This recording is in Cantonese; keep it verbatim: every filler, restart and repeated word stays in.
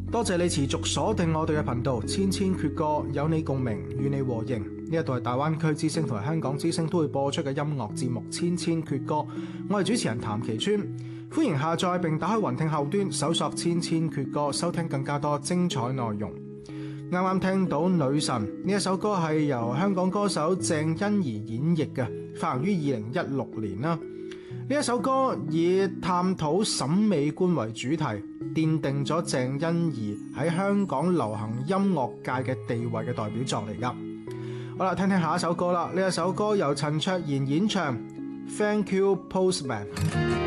多謝你持續鎖定我哋嘅頻道，千千闕歌，有你共鳴，與你和應。呢一度係大灣區之聲同埋香港之聲都會播出嘅音樂節目《千千闕歌》，我係主持人譚其川，歡迎下載並打開雲聽後端搜索《千千闕歌》，收聽更加多精彩內容。啱啱聽到《女神》呢一首歌係由香港歌手鄭欣宜演繹嘅，發行於二零一六年啦。呢一首歌以探討審美觀為主題，奠定咗鄭欣宜喺香港流行音樂界嘅地位嘅代表作嚟噶。好啦，聽聽下一首歌啦。呢一首歌由陳卓賢演唱《Thank You Postman》。